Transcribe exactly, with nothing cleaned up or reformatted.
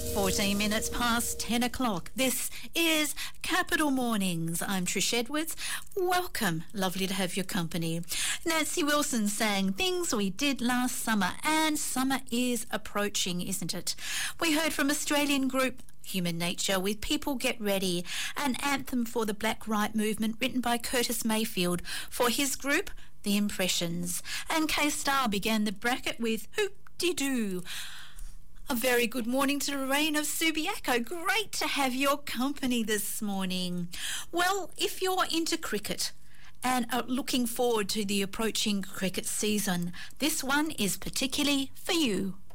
fourteen minutes past ten o'clock. This is Capital Mornings. I'm Trish Edwards. Welcome. Lovely to have your company. Nancy Wilson sang Things We Did Last Summer, and summer is approaching, isn't it? We heard from Australian group Human Nature with People Get Ready, an anthem for the Black Right movement written by Curtis Mayfield for his group, The Impressions. And K-Star began the bracket with Hoop-de-Doo. A very good morning to Lorraine of Subiaco. Great to have your company this morning. Well, if you're into cricket and are looking forward to the approaching cricket season, this one is particularly for you.